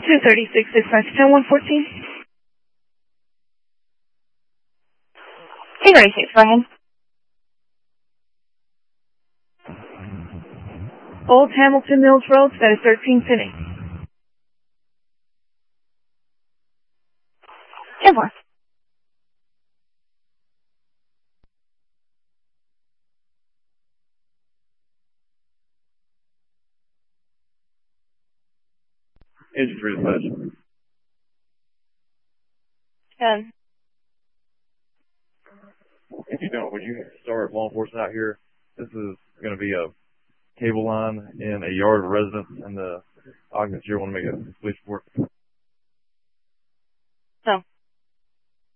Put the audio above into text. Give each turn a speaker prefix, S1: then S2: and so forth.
S1: 236, 610, 114. 236, go ahead. Old Hamilton Mills Road, that is 13 City. 10-4.
S2: Engine 3 dispatch.
S1: 10.
S2: If you don't, would you start law enforcement out here? This is going to be a cable line in a yard of residence, and the occupants here want to make a police report.